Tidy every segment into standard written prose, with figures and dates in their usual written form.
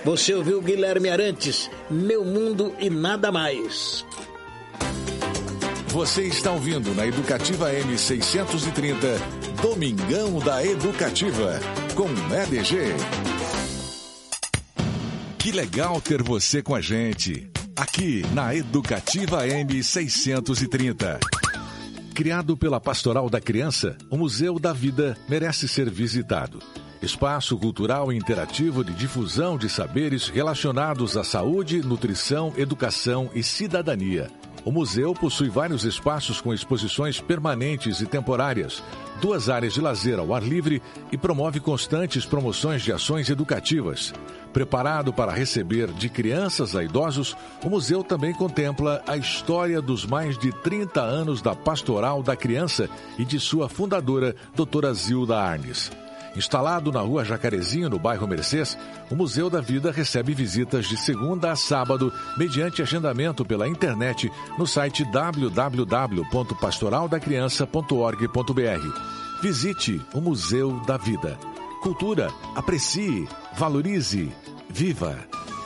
Você ouviu Guilherme Arantes, Meu Mundo e Nada Mais. Você está ouvindo na Educativa M630, Domingão da Educativa, com EDG. Que legal ter você com a gente, aqui na Educativa M630. Criado pela Pastoral da Criança, o Museu da Vida merece ser visitado. Espaço cultural e interativo de difusão de saberes relacionados à saúde, nutrição, educação e cidadania. O museu possui vários espaços com exposições permanentes e temporárias, 2 áreas de lazer ao ar livre e promove constantes promoções de ações educativas. Preparado para receber de crianças a idosos, o museu também contempla a história dos mais de 30 anos da Pastoral da Criança e de sua fundadora, doutora Zilda Arnes. Instalado na Rua Jacarezinho, no bairro Mercês, o Museu da Vida recebe visitas de segunda a sábado, mediante agendamento pela internet no site www.pastoraldacriança.org.br. Visite o Museu da Vida. Cultura, aprecie, valorize, viva.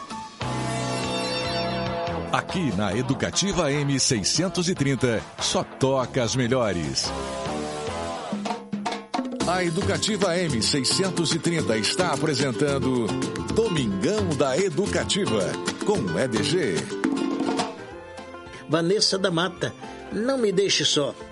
Aqui na Educativa M630, só toca as melhores. A Educativa M630 está apresentando Domingão da Educativa, com EDG. Vanessa da Mata, Não Me Deixe Só.